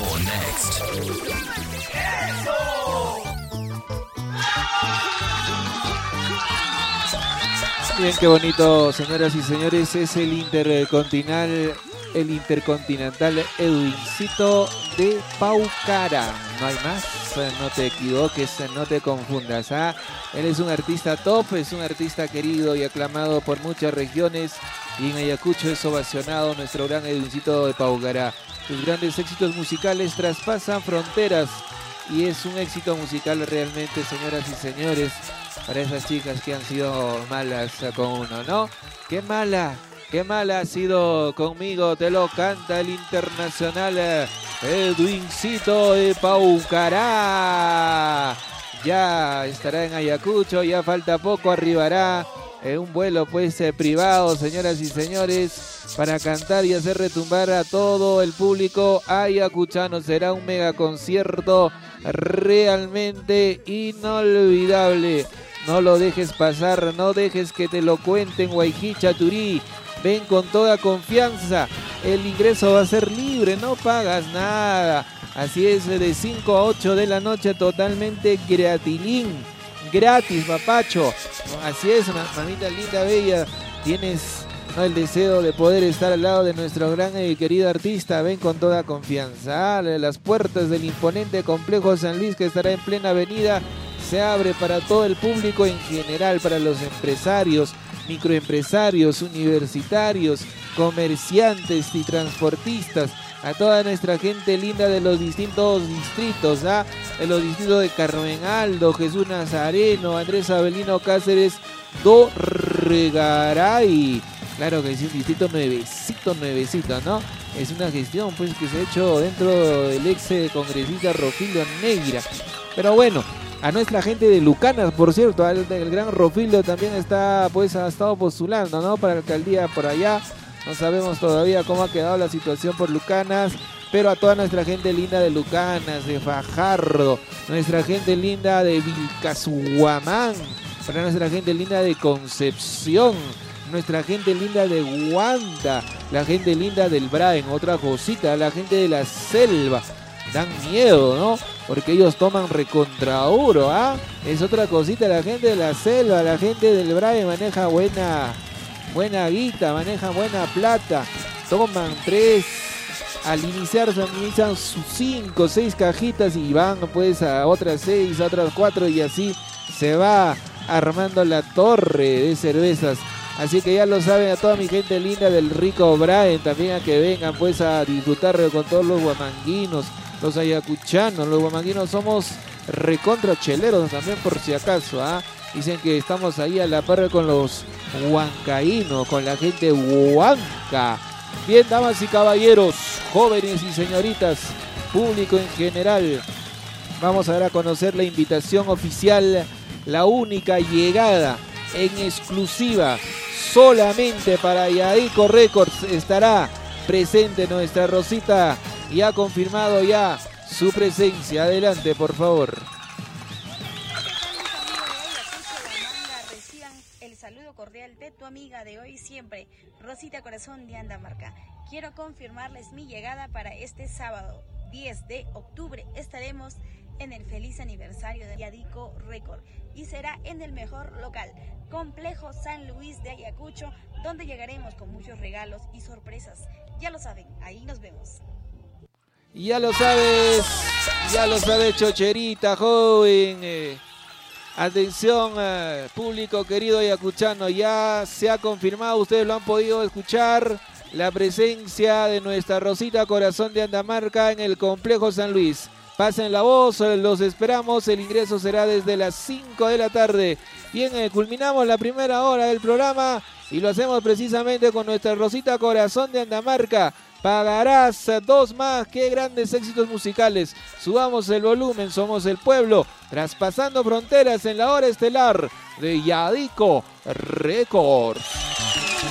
Next. Bien, qué bonito, señoras y señores, es el Intercontinental Edwincito de Paucara. No hay más, no te equivoques, no te confundas. Él es un artista top, es un artista querido y aclamado por muchas regiones. Y en Ayacucho es ovacionado nuestro gran Edwincito de Paucara. Sus grandes éxitos musicales traspasan fronteras. Y es un éxito musical realmente, señoras y señores, para esas chicas que han sido malas con uno, ¿no? ¡Qué mala ha sido conmigo! Te lo canta el internacional Edwincito de Paucara. Ya estará en Ayacucho, ya falta poco, arribará en un vuelo privado, señoras y señores, para cantar y hacer retumbar a todo el público ayacuchano. Será un mega concierto realmente inolvidable. No lo dejes pasar, no dejes que te lo cuenten, Guayquí Chaturí. Ven con toda confianza, el ingreso va a ser libre, no pagas nada. Así es, de 5 a 8 de la noche, totalmente gratis, papacho. Así es, mamita linda, bella, tienes el deseo de poder estar al lado de nuestro gran y querido artista. Ven con toda confianza. Las puertas del imponente complejo San Luis, que estará en plena avenida, se abre para todo el público en general, para los empresarios, microempresarios, universitarios, comerciantes y transportistas, a toda nuestra gente linda de los distintos distritos, de los distritos de Carmen Aldo, Jesús Nazareno, Andrés Avelino Cáceres, do Regaray. Claro que sí, un distrito nuevecito, ¿no? Es una gestión que se ha hecho dentro del ex congresista Rofilio Negra. Pero bueno, a nuestra gente de Lucanas, por cierto, el gran Rofilio también ha estado postulando, ¿no? Para la alcaldía por allá. No sabemos todavía cómo ha quedado la situación por Lucanas, pero a toda nuestra gente linda de Lucanas, de Fajardo, nuestra gente linda de Vilcashuamán, para nuestra gente linda de Concepción, nuestra gente linda de Guanta, la gente linda del Braen, otra cosita, la gente de la selva. Dan miedo, ¿no? Porque ellos toman recontra oro, Es otra cosita, la gente de la selva, la gente del Braen maneja buena guita, manejan buena plata, toman 3, al iniciar se administran sus 5, 6 cajitas y van a otras 6, a otras 4 y así se va armando la torre de cervezas. Así que ya lo saben, a toda mi gente linda del rico Braen, también a que vengan a disfrutar con todos los guamanguinos, los ayacuchanos. Los guamanguinos somos recontra cheleros también, por si acaso, Dicen que estamos ahí a la par con los huancaínos, con la gente huanca. Bien, damas y caballeros, jóvenes y señoritas, público en general, vamos a dar a conocer la invitación oficial, la única llegada en exclusiva solamente para Yadico Records. Estará presente nuestra Rosita y ha confirmado ya su presencia. Adelante, por favor. Saludo cordial de tu amiga de hoy siempre, Rosita Corazón de Andamarca. Quiero confirmarles mi llegada para este sábado 10 de octubre. Estaremos en el feliz aniversario de Yadico Record y será en el mejor local, Complejo San Luis de Ayacucho, donde llegaremos con muchos regalos y sorpresas. Ya lo saben, ahí nos vemos. Ya lo sabes, chocherita joven. Atención, público querido ayacuchano, ya se ha confirmado, ustedes lo han podido escuchar, la presencia de nuestra Rosita Corazón de Andamarca en el Complejo San Luis. Pasen la voz, los esperamos, el ingreso será desde las 5 de la tarde. Bien, culminamos la primera hora del programa y lo hacemos precisamente con nuestra Rosita Corazón de Andamarca. Pagarás 2 más, qué grandes éxitos musicales. Subamos el volumen, somos el pueblo, traspasando fronteras en la hora estelar de Yadico Records.